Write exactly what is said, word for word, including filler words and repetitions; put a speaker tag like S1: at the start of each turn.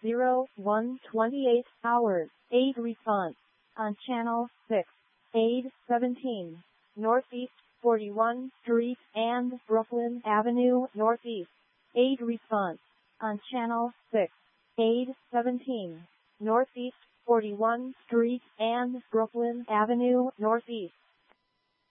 S1: zero one twenty-eight hours, aid response. On channel six, aid seventeen, Northeast forty-one Street and Brooklyn Avenue Northeast. Aid response. On channel six, aid seventeen, Northeast forty-one Street and Brooklyn Avenue Northeast.